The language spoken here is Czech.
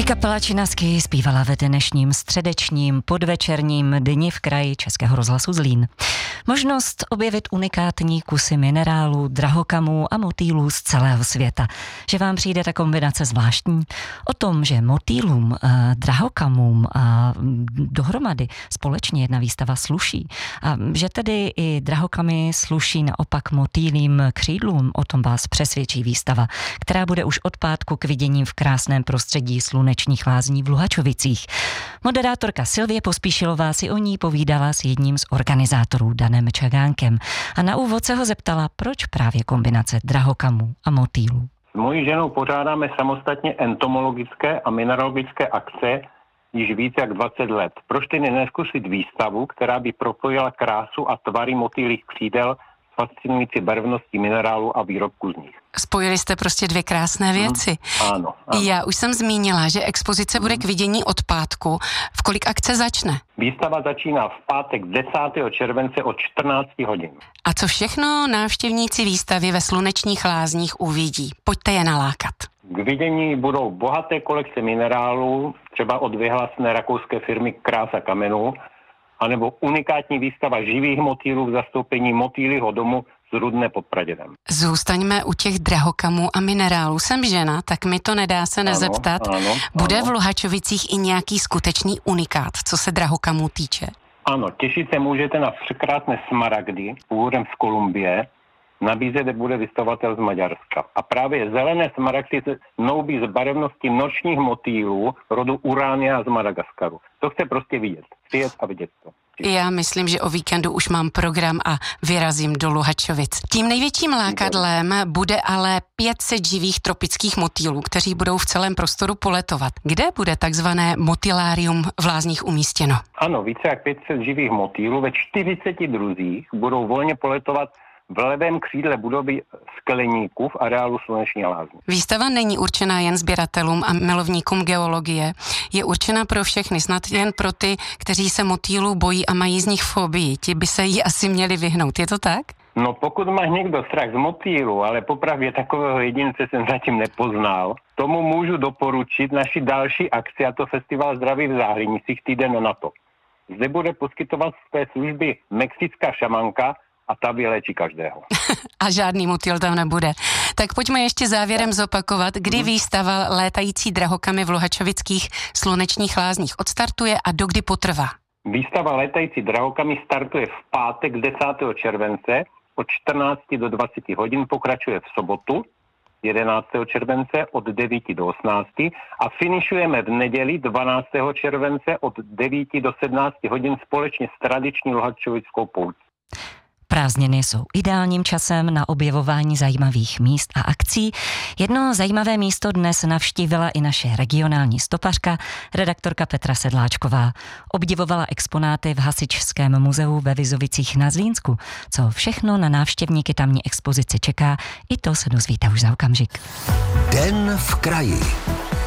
Kapela Činasky zpívala ve dnešním středečním podvečerním dni v kraji Českého rozhlasu Zlín. Možnost objevit unikátní kusy minerálů, drahokamů a motýlů z celého světa. Že vám přijde ta kombinace zvláštní? O tom, že motýlům, drahokamům a dohromady společně jedna výstava sluší a že tedy i drahokamy sluší naopak motýlím křídlům, o tom vás přesvědčí výstava, která bude už od pátku k vidění v krásném prostředí Slunečních lázní v Luhačovicích. Moderátorka Silvie Pospíšilová si o ní povídala s jedním z organizátorů Danem Čagánkem a na úvod se ho zeptala, proč právě kombinace drahokamů a motýlů. S mojí ženou pořádáme samostatně entomologické a mineralogické akce již více jak 20 let. Proč tedy nezkusit výstavu, která by propojila krásu a tvary motýlích křídel s fascinující barevností minerálů a výrobků z nich? Spojili jste prostě dvě krásné věci. Ano. Já už jsem zmínila, že expozice bude k vidění od pátku. V kolik akce začne? Výstava začíná v pátek 10. července od 14 hodin. A co všechno návštěvníci výstavy ve Slunečních lázních uvidí? Pojďte je nalákat. K vidění budou bohaté kolekce minerálů, třeba od vyhlasné rakouské firmy Krása kamenů, anebo unikátní výstava živých motýlů v zastoupení motýlího domu z Rudné pod Pradědem. Zůstaňme u těch drahokamů a minerálů. Jsem žena, tak mi to nedá se nezeptat. Bude v Luhačovicích i nějaký skutečný unikát, co se drahokamů týče? Ano, těšit se můžete na překrásné smaragdy původem z Kolumbie. Nabízet bude vystavatel z Maďarska. A právě zelené smaragdy se noubí z barevnosti nočních motýlů rodu Urania z Madagaskaru. To chce prostě vidět. Přijet a vidět to. Já myslím, že o víkendu už mám program a vyrazím do Luhačovic. Tím největším lákadlem bude ale 500 živých tropických motýlů, kteří budou v celém prostoru poletovat. Kde bude takzvané motylárium v lázních umístěno? Ano, více jak 500 živých motýlů ve 40 druzích budou volně poletovat v levém křídle budovy Skleníků v areálu Sluneční lázně. Výstava není určená jen sběratelům a milovníkům geologie. Je určena pro všechny, snad jen pro ty, kteří se motýlů bojí a mají z nich fobii. Ti by se jí asi měli vyhnout. Je to tak? No pokud má někdo strach z motýlu, ale popravdě takového jedince jsem zatím nepoznal, tomu můžu doporučit naši další akci, a to Festival zdraví v Záhřenicích týden na to. Zde bude poskytovat své služby mexická šamanka a ta vyléčí každého. A žádný motýl tam nebude. Tak pojďme ještě závěrem zopakovat, kdy výstava Létající drahokamy v Luhačovických Slunečních lázních odstartuje a dokdy potrvá. Výstava Létající drahokamy startuje v pátek 10. července od 14 do 20 hodin, pokračuje v sobotu 11. července od 9 do 18 a finišujeme v neděli 12. července od 9 do 17 hodin společně s tradiční luhačovickou poutí. Prázdniny jsou ideálním časem na objevování zajímavých míst a akcí. Jedno zajímavé místo dnes navštívila i naše regionální stopařka, redaktorka Petra Sedláčková. Obdivovala exponáty v Hasičském muzeu ve Vizovicích na Zlínsku. Co všechno na návštěvníky tamní expozici čeká, i to se dozvíte už za okamžik. Den v kraji.